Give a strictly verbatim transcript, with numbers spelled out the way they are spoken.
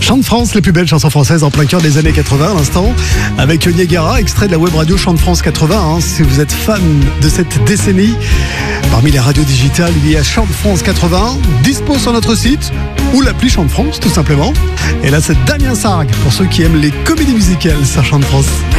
Chant de France, les plus belles chansons françaises en plein cœur des années quatre-vingts à l'instant, avec Niagara, extrait de la web radio Chant de France quatre-vingts. Hein, si vous êtes fan de cette décennie, parmi les radios digitales, il y a Chant de France quatre-vingts, dispo sur notre site, ou l'appli Chant de France tout simplement. Et là c'est Damien Sargue, pour ceux qui aiment les comédies musicales sur Chant de France.